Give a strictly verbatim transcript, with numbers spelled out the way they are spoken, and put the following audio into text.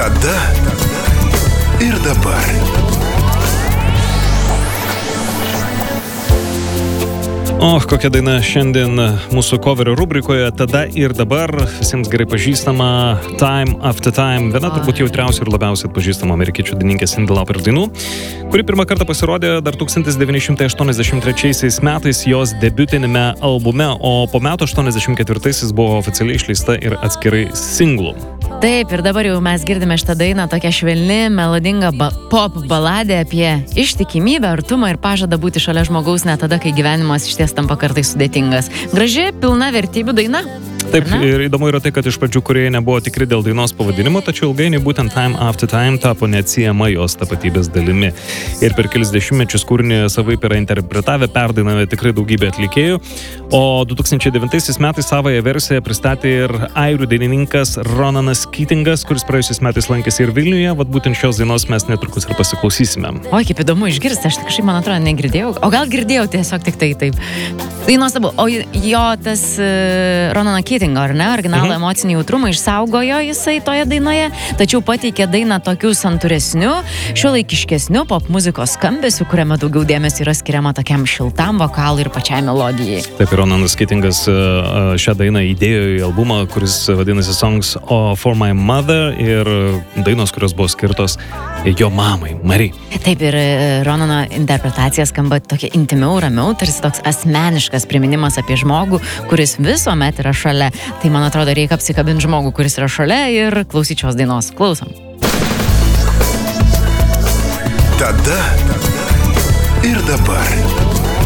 Tada ir dabar. O, kokia daina šiandien mūsų coverio rubrikoje Tada ir dabar, visiems gerai pažįstama Time After Time, viena turbūt jautriausių ir labiausiai atpažįstama amerikiečių dainininkės Cyndi Lauper dainų, kuri pirmą kartą pasirodė dar tūkstantis devyni šimtai aštuoniasdešimt trečiaisiais metais jos debiutinėme albume, o po metų aštuoniasdešimt ketvirtaisiais buvo oficialiai išleista ir atskirai singlų. Taip, ir dabar jau mes girdime šitą dainą, tokia švelni, melodinga ba- pop baladė apie ištikimybę, artumą ir pažadą būti šalia žmogaus net tada, kai gyvenimas išties tampa kartais sudėtingas. Graži, pilna vertybių daina. Taip, ir įdomu yra tai, kad iš pradžių kūrėjai nebuvo tikri dėl dainos pavadinimo, tačiau ilgainiui būtent Time After Time tapo neatsiejama jos tapatybės dalimi. Ir per kelis dešimtmečius kūrinį savaip yra interpretavę, perdainavę tikrai daugybė atlikėjų, o du tūkstančiai devintaisiais metais savąją versiją pristatė ir airių dainininkas Ronanas Keatingas, kuris praėjusiais metais lankėsi ir Vilniuje, vat būtent šios dainos mes netrukus ir pasiklausysime. Oi, kaip įdomu išgirsti, aš kažkaip, man atrodo, negirdėjau, o gal girdėjau tiesiog tik tai taip. Tai nuostabu, o jo tas uh, Ronano Keatingo, ar ne, originalų mhm. emocinį jautrumą išsaugojo jisai toje dainoje, tačiau pateikė dainą tokiu santūresniu, šiuolaikiškesniu pop muzikos skambesiu, kuriame daugiau dėmesio yra skiriama tokiam šiltam vokalui ir pačiai melodijai. Taip, ir Ronanas Keatingas šią dainą įdėjo į albumą, kuris vadinasi Songs for My Mother, ir dainos, kurios buvo skirtos jo mamai, Marijai. Taip, ir Ronano interpretacija skamba tokia intimiau, ramiau, tarsi toks asmeniškas priminimas apie žmogų, kuris visuomet yra šalia. Tai, man atrodo, reikia apsikabinti žmogų, kuris yra šalia, ir klausyti šios dainos. Klausom. Tada ir dabar.